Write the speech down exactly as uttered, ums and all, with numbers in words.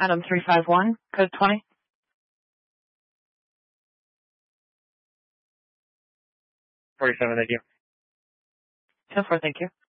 Item three five one, code twenty. forty-seven, thank you. ten four, thank you.